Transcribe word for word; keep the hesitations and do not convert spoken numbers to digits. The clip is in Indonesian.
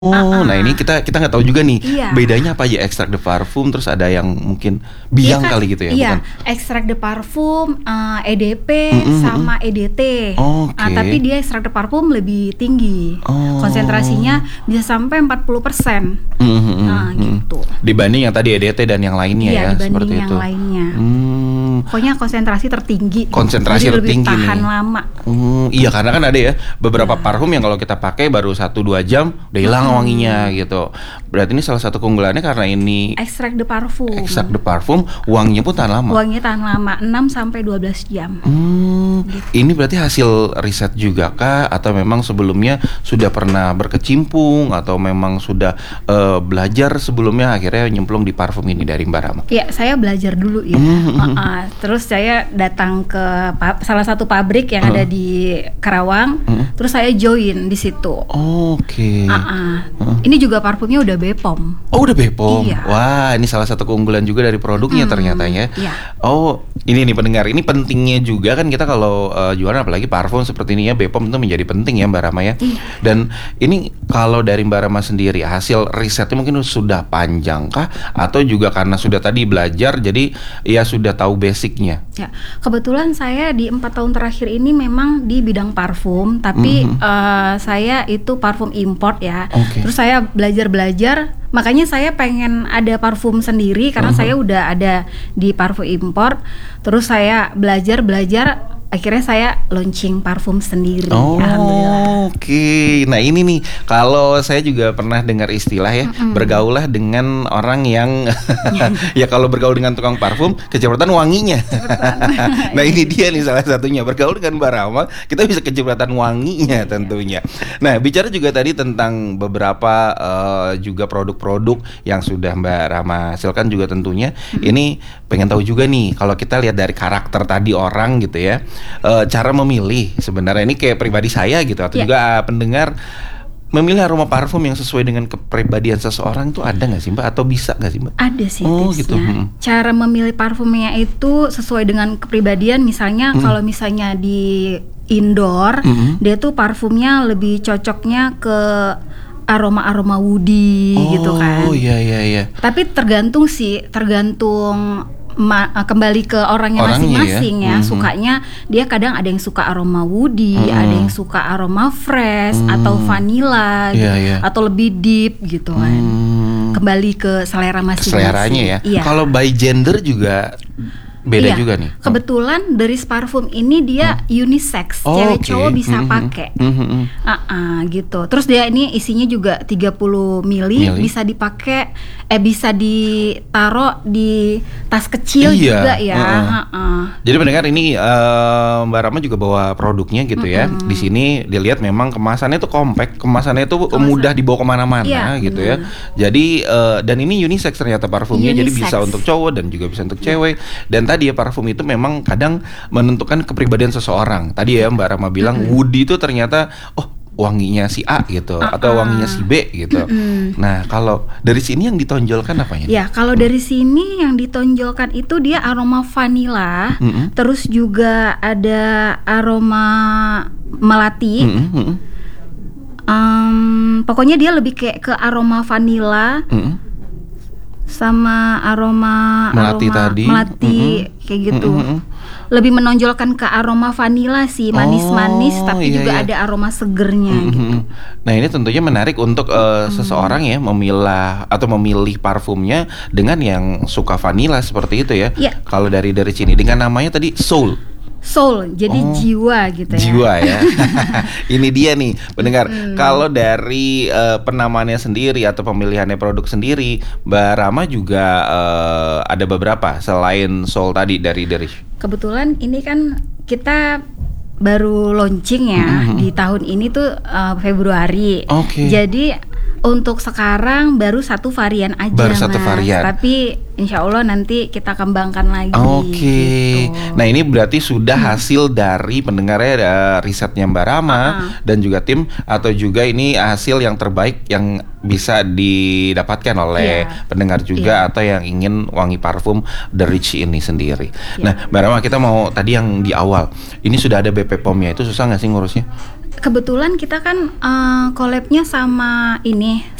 Oh, nah ini Heeh. kita kita nggak tahu juga nih, Iya. bedanya apa aja extrait de parfum, terus ada yang mungkin Dia biang kan kali gitu ya, iya, bukan? extrait de parfum, eee, EDP Mhm mhm. sama EDT. Nah, tapi Oke. dia extrait de parfum lebih tinggi, konsentrasinya Oh. bisa sampai empat puluh persen. Mhm mhm Nah, mhm. gitu. Dibanding yang tadi EDT dan yang lainnya Iya, ya, dibanding seperti yang itu. lainnya. Mmm. Pokoknya konsentrasi tertinggi, Konsentrasi jadi lebih tertinggi tahan nih. lama. Mmm, iya karena kan ada ya, beberapa Iya. parfum yang kalau kita pakai baru satu, dua jam udah hilang wanginya Mhm. gitu. Berarti ini salah satu keunggulannya karena ini Extrait de parfum. extrait de parfum, wanginya pun tahan lama? Wanginya tahan lama, enam sampai dua belas jam. Mmm, Gitu. ini berarti hasil riset juga kah? Atau memang sebelumnya sudah pernah berkecimpung? Atau memang sudah, eee, belajar sebelumnya akhirnya nyemplung di parfum ini dari Mbak Rama? Iya, saya belajar dulu ya, Mmm, mhm. heeh. Terus saya datang ke pa salah satu pabrik yang ada Heeh. di Karawang, Mhm. terus saya join di situ. Oke. Heeh. Heeh. Ini juga parfumnya udah Bepom. Oh, udah Bepom? Iya. Wah, ini salah satu keunggulan juga dari produknya Mhm, ternyata ya. iya. Oh, ini nih pendengar, ini pentingnya juga kan kita kalau, eee, jualan apalagi parfum seperti ini ya, Bepom itu menjadi penting ya Mbak Rama ya. Iya. Dan ini kalau dari Mbak Rama sendiri, hasil risetnya mungkin sudah panjang kah? Atau juga karena sudah tadi belajar jadi ya sudah tahu basic-nya? Ya, kebetulan saya di empat tahun terakhir ini memang di bidang parfum, tapi Mhm. eee, saya itu parfum import ya. Oke. Terus saya belajar-belajar, makanya saya pengen ada parfum sendiri karena Mhm. saya udah ada di parfum import. Terus saya belajar-belajar, akhirnya saya launching parfum sendiri, alhamdulillah. Oke. Nah ini nih, kalau saya juga pernah dengar istilah ya, Mhm. bergaullah dengan orang yang ya kalau bergaul dengan tukang parfum, kecipratan wanginya. Nah ini dia nih salah satunya, bergaul dengan Mbak Rama, kita bisa kecipratan wanginya tentunya. Nah bicara juga tadi tentang beberapa, eee, juga produk-produk yang sudah Mbak Rama hasilkan juga tentunya, Mhm. ini pengen tahu juga nih, kalau kita lihat dari karakter tadi orang gitu ya, eee, cara memilih sebenarnya ini kayak pribadi saya gitu atau Iya. juga pendengar, memilih aroma parfum yang sesuai dengan kepribadian seseorang itu ada nggak sih Mbak? Atau bisa nggak sih Mbak? Ada sih Oh tipsnya. gitu, mhm. Cara memilih parfumnya itu sesuai dengan kepribadian, misalnya Mhm. kalau misalnya di indoor, Mhm. dia tuh parfumnya lebih cocoknya ke aroma-aroma woody gitu kan. Oh, iya iya iya. Tapi tergantung sih, tergantung ma eee, kembali ke orangnya Orangnya ya, masing-masing ya, mhm. sukanya dia kadang ada yang suka aroma woody, Mhm. ada yang suka aroma fresh Mmm. atau vanilla Iya gitu, iya. atau lebih deep gitu kan. Mmm. Kembali ke selera masing-masing. Seleranya ya. Iya. Kalau by gender juga beda Iya. juga nih? Kebetulan dari parfum ini dia unisex, Oh, cewek oke. cowok bisa Mhm, pakai. mhm, mhm. Heeh, gitu. Terus dia ini isinya juga tiga puluh mili, Mili. bisa dipakai eh bisa ditaruh di tas kecil Iya, juga ya. heeh. Heeh. Jadi mendengar ini, eee, Mbak Rama juga bawa produknya gitu ya. Mhm. Di sini dilihat memang kemasannya tuh compact, kemasannya tuh Kemasan. mudah dibawa kemana-mana Iya, gitu benar. ya. Jadi, eee, dan ini unisex ternyata parfumnya, jadi Unisex. bisa untuk cowok dan juga bisa untuk Iya. cewek. Dan tadi ya parfum itu memang kadang menentukan kepribadian seseorang. Tadi ya Mbak Rama bilang Mhm. woody itu ternyata, oh wanginya si A gitu, atau Uh-uh. wanginya si B gitu. Mhm. Nah kalau dari sini yang ditonjolkan apanya? Ya, kalau dari sini yang ditonjolkan itu dia aroma vanila, Mhm. terus juga ada aroma melati. Mhm, mhm. Em, pokoknya dia lebih kayak ke aroma vanila Mhm. sama aroma Melati aroma tadi. melati Mhm. kayak gitu. Mhm, mhm. Lebih menonjolkan ke aroma vanila sih, manis-manis Oh, tapi iya, juga iya. ada aroma segernya Mhm, gitu. mhm. Nah ini tentunya menarik untuk eh, seseorang ya memilah atau memilih parfumnya dengan yang suka vanilla seperti itu ya. Iya. Kalau dari dari sini dengan namanya tadi Soul. Soul, jadi Oh, jiwa gitu ya. Jiwa ya. Ini dia nih pendengar. Mm. Kalau dari eh, penamaannya sendiri atau pemilihannya produk sendiri, Mbak Rama juga eh, ada beberapa selain Soul tadi dari dari. Kebetulan ini kan kita baru launching ya Mhm. di tahun ini tuh eh, Februari. Oke. Jadi untuk sekarang baru satu varian aja, Baru satu Mas. varian. Tapi insya Allah nanti kita kembangkan lagi. Oke, gitu. nah ini berarti sudah hasil dari pendengarnya eh, risetnya Mbak Rama Uh-uh. dan juga tim, atau juga ini hasil yang terbaik yang bisa didapatkan oleh Iya. pendengar juga Iya. atau yang ingin wangi parfum The Rich ini sendiri. Iya. Nah Mbak Rama, kita mau tadi yang di awal, ini sudah ada B P P O M-nya, itu susah nggak sih ngurusnya? Kebetulan kita kan uh, collab-nya sama ini